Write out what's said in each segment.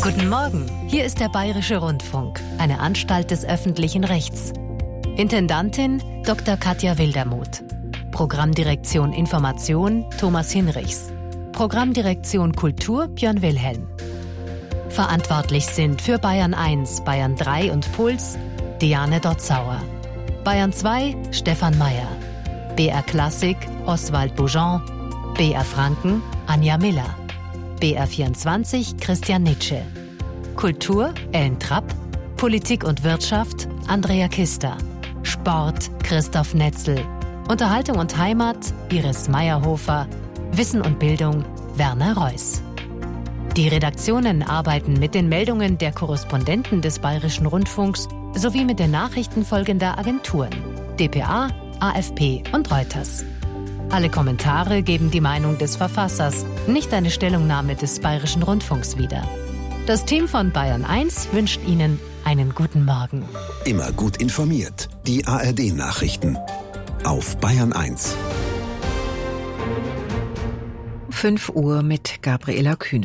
Guten Morgen, hier ist der Bayerische Rundfunk, eine Anstalt des öffentlichen Rechts. Intendantin Dr. Katja Wildermuth. Programmdirektion Information Thomas Hinrichs. Programmdirektion Kultur Björn Wilhelm. Verantwortlich sind für Bayern 1, Bayern 3 und Puls Diane Dotzauer. Bayern 2 Stefan Mayer. BR Klassik Oswald Boujon. BR Franken Anja Miller. BR 24 Christian Nitsche. Kultur Ellen Trapp. Politik und Wirtschaft Andrea Kister. Sport Christoph Netzel. Unterhaltung und Heimat Iris Meyerhofer. Wissen und Bildung Werner Reuss. Die Redaktionen arbeiten mit den Meldungen der Korrespondenten des Bayerischen Rundfunks sowie mit den Nachrichten folgender Agenturen: dpa, AFP und Reuters. Alle Kommentare geben die Meinung des Verfassers, nicht eine Stellungnahme des Bayerischen Rundfunks wieder. Das Team von Bayern 1 wünscht Ihnen einen guten Morgen. Immer gut informiert. Die ARD-Nachrichten auf Bayern 1. 5 Uhr mit Gabriela Kühne.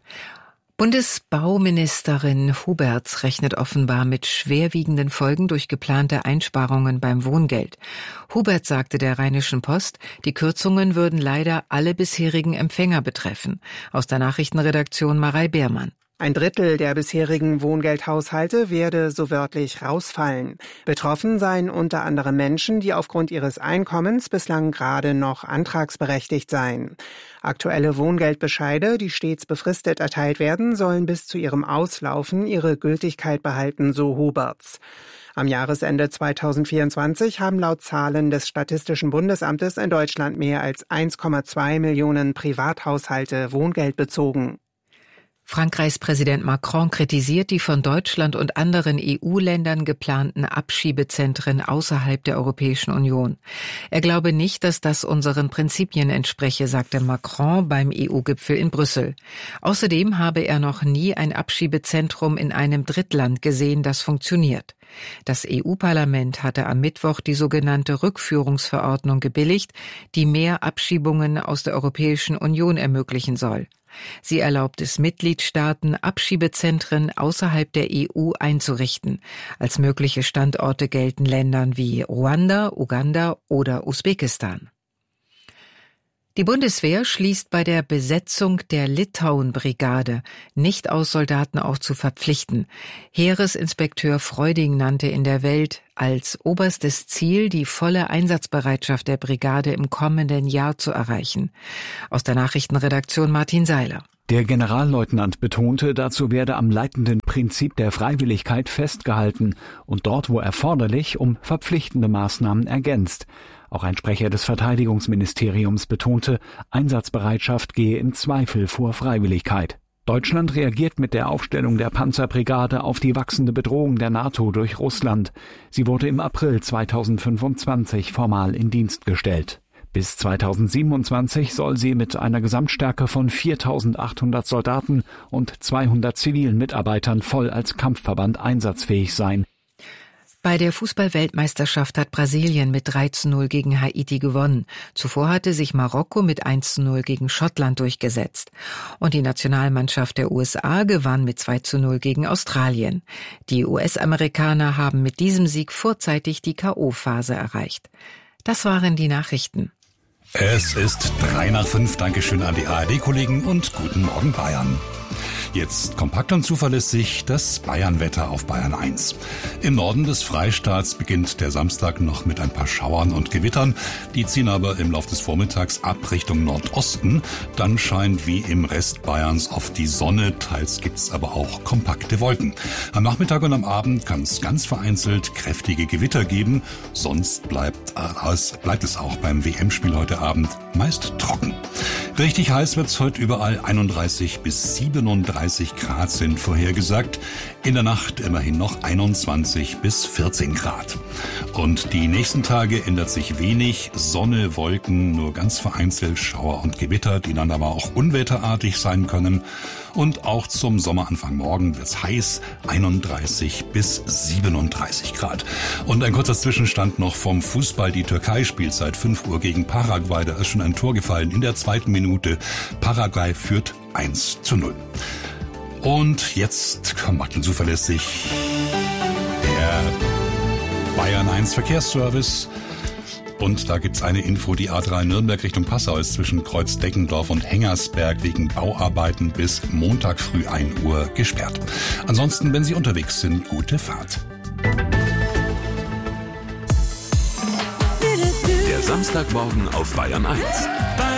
Bundesbauministerin Huberts rechnet offenbar mit schwerwiegenden Folgen durch geplante Einsparungen beim Wohngeld. Huberts sagte der Rheinischen Post, die Kürzungen würden leider alle bisherigen Empfänger betreffen. Aus der Nachrichtenredaktion Marei Beermann. 1/3 der bisherigen Wohngeldhaushalte werde so wörtlich rausfallen. Betroffen seien unter anderem Menschen, die aufgrund ihres Einkommens bislang gerade noch antragsberechtigt seien. Aktuelle Wohngeldbescheide, die stets befristet erteilt werden, sollen bis zu ihrem Auslaufen ihre Gültigkeit behalten, so Huberts. Am Jahresende 2024 haben laut Zahlen des Statistischen Bundesamtes in Deutschland mehr als 1,2 Millionen Privathaushalte Wohngeld bezogen. Frankreichs Präsident Macron kritisiert die von Deutschland und anderen EU-Ländern geplanten Abschiebezentren außerhalb der Europäischen Union. Er glaube nicht, dass das unseren Prinzipien entspreche, sagte Macron beim EU-Gipfel in Brüssel. Außerdem habe er noch nie ein Abschiebezentrum in einem Drittland gesehen, das funktioniert. Das EU-Parlament hatte am Mittwoch die sogenannte Rückführungsverordnung gebilligt, die mehr Abschiebungen aus der Europäischen Union ermöglichen soll. Sie erlaubt es Mitgliedstaaten, Abschiebezentren außerhalb der EU einzurichten. Als mögliche Standorte gelten Ländern wie Ruanda, Uganda oder Usbekistan. Die Bundeswehr schließt bei der Besetzung der Litauen-Brigade nicht aus, Soldaten auch zu verpflichten. Heeresinspekteur Freuding nannte in der Welt als oberstes Ziel, die volle Einsatzbereitschaft der Brigade im kommenden Jahr zu erreichen. Aus der Nachrichtenredaktion Martin Seiler. Der Generalleutnant betonte, dazu werde am leitenden Prinzip der Freiwilligkeit festgehalten und dort, wo erforderlich, um verpflichtende Maßnahmen ergänzt. Auch ein Sprecher des Verteidigungsministeriums betonte, Einsatzbereitschaft gehe im Zweifel vor Freiwilligkeit. Deutschland reagiert mit der Aufstellung der Panzerbrigade auf die wachsende Bedrohung der NATO durch Russland. Sie wurde im April 2025 formal in Dienst gestellt. Bis 2027 soll sie mit einer Gesamtstärke von 4.800 Soldaten und 200 zivilen Mitarbeitern voll als Kampfverband einsatzfähig sein. Bei der Fußball-Weltmeisterschaft hat Brasilien mit 3:0 gegen Haiti gewonnen. Zuvor hatte sich Marokko mit 1:0 gegen Schottland durchgesetzt. Und die Nationalmannschaft der USA gewann mit 2:0 gegen Australien. Die US-Amerikaner haben mit diesem Sieg vorzeitig die K.O.-Phase erreicht. Das waren die Nachrichten. Es ist 3:05. Dankeschön an die ARD-Kollegen und guten Morgen Bayern. Jetzt kompakt und zuverlässig das Bayernwetter auf Bayern 1. Im Norden des Freistaats beginnt der Samstag noch mit ein paar Schauern und Gewittern. Die ziehen aber im Laufe des Vormittags ab Richtung Nordosten. Dann scheint wie im Rest Bayerns oft die Sonne. Teils gibt's aber auch kompakte Wolken. Am Nachmittag und am Abend kann es ganz vereinzelt kräftige Gewitter geben. Sonst bleibt es auch beim WM-Spiel heute Abend meist trocken. Richtig heiß wird's heute überall. 31 bis 37 Grad sind vorhergesagt. In der Nacht immerhin noch 21 bis 14 Grad. Und die nächsten Tage ändert sich wenig. Sonne, Wolken, nur ganz vereinzelt Schauer und Gewitter, die dann aber auch unwetterartig sein können. Und auch zum Sommeranfang morgen wird's heiß, 31 bis 37 Grad. Und ein kurzer Zwischenstand noch vom Fußball. Die Türkei spielt seit 5 Uhr gegen Paraguay. Da ist schon ein Tor gefallen in der 2. Minute. Paraguay führt 1:0. Und jetzt kompakt und zuverlässig der Bayern 1 Verkehrsservice. Und da gibt's eine Info, die A3 Nürnberg Richtung Passau ist zwischen Kreuz-Deckendorf und Hengersberg wegen Bauarbeiten bis Montag früh 1 Uhr gesperrt. Ansonsten, wenn Sie unterwegs sind, gute Fahrt. Der Samstagmorgen auf Bayern 1.